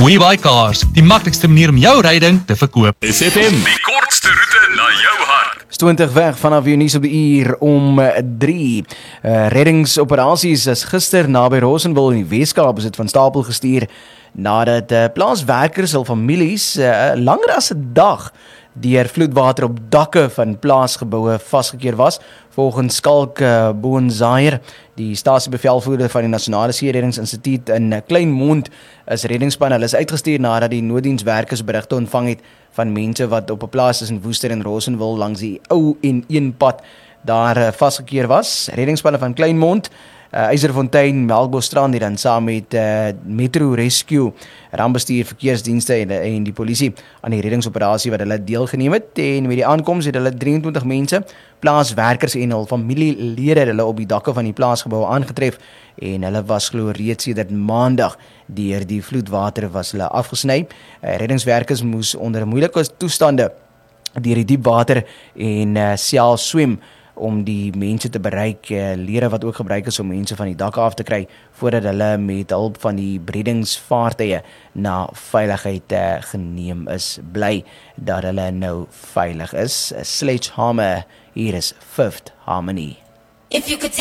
WeBuy Cars, die maklikste manier om jou ryding te verkoop. SFM, die kortste roete na jou hart. 20 weg vanaf jou nuus op die uur om 3. Reddingsoperaties is gister naby Rosenwil in die Weskaap is dit van stapel gestuur nadat plaaswerkers hul families langer as 'n dag deur vloedwater op dakke van plaasgeboue vasgekeer was. Volgens Skalk Boonzaier, die stasiebevelvoerder van die Nasionale See-reddingsinstituut in Kleinmond, is reddingsspanne hulle is uitgestuur nadat die nooddienswerkers berigte ontvang het van mense wat op 'n plaas tussen Woester en Rosenwil langs die ou N1 pad daar vasgekeer was. Reddingsspanne van Kleinmond, Eiserfontein, Melkbosstrand, dan saam met Metro Rescue, rampbestuur, verkeersdienste en die polisie aan die reddingsoperasie wat hulle deelgeneem het. En met die aankoms het hulle 23 mense, plaaswerkers en hul familielede hulle op die dakke van die plaasgebou aangetref en hulle was glo reeds sedert maandag deur die vloedwater was hulle afgesny. Reddingswerkers moes onder moeilike toestande deur die diep water en self swem om die mense te bereik, lere wat ook gebruik is om mense van die dakke af te kry, voordat hulle met hulp van die reddingsvaartuie na veiligheid geneem is. Bly dat hulle nou veilig is. Sledgehammer, hier is Fifth Harmony. If you could